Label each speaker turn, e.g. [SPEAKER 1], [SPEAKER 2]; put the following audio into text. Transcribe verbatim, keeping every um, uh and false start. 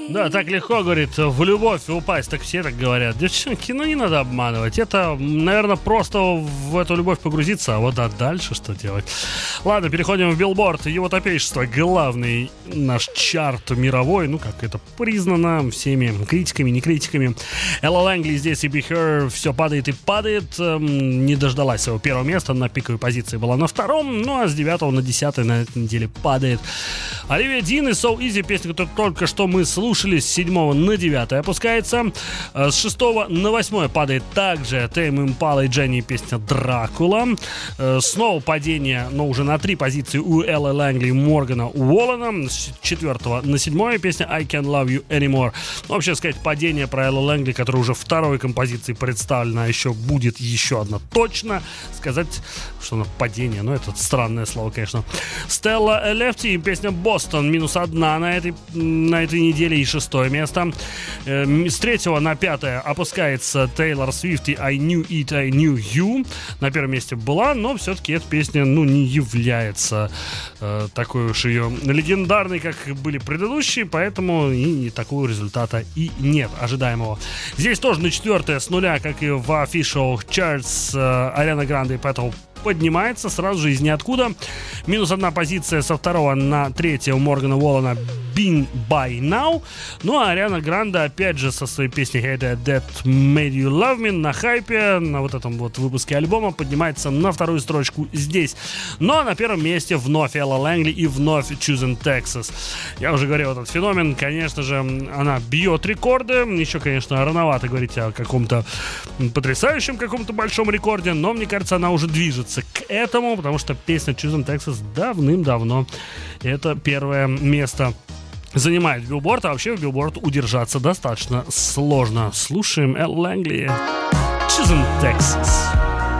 [SPEAKER 1] Да, так легко, говорит, в любовь упасть, так все так говорят. Девчонки, ну не надо обманывать. Это, наверное, просто в эту любовь погрузиться, а вот а дальше что делать? Ладно, переходим в Billboard. Его топейшество, главный наш чарт мировой, ну как это признано всеми критиками, не критиками. Элла Лэнгли здесь и Be Her все падает и падает. Не дождалась своего первого места, на пиковой позиции была на втором, ну а с девятого на десятый на этой неделе падает. Оливия Дин и So Easy, песня, которую только что мы слушали, с седьмого на девятое опускается. С шестого на восьмое падает также Тейм Импала и Дженни, песня Дракула. Снова падение, но уже на три позиции у Эллы Лэнгли и Моргана Уоллена. С четвертого на седьмое песня I Can't Love You Anymore. Ну, вообще сказать, падение про Эллу Лэнгли, которая уже второй композицией представлена, еще будет еще одна точно. Сказать, что на падение, ну это странное слово, конечно. Стелла Лефти и песня Бостон, минус одна на этой, на этой неделе и шестое место. С третьего на пятое опускается Тейлор Свифт и I Knew It, I Knew You. На первом месте была, но все-таки эта песня, ну, не является э, такой уж ее легендарной, как были предыдущие, поэтому и такого результата и нет ожидаемого. Здесь тоже на четвертое с нуля, как и в Official Charts, э, Ариана Гранде и Пэттл поднимается сразу же из ниоткуда. Минус одна позиция со второго на третье у Моргана Уоллена Been By Now. Ну а Ариана Гранде опять же со своей песней Hey That Made You Love Me на хайпе, на вот этом вот выпуске альбома поднимается на вторую строчку здесь. Ну а на первом месте вновь Элла Лэнгли и вновь Choosing Texas. Я уже говорил, этот феномен, конечно же, она бьет рекорды. Еще, конечно, рановато говорить о каком-то потрясающем, каком-то большом рекорде, но мне кажется, она уже движется к этому, потому что песня Choosing Texas давным-давно это первое место занимает в Billboard, а вообще в Billboard удержаться достаточно сложно. Слушаем Эллу Лэнгли, Choosing Texas.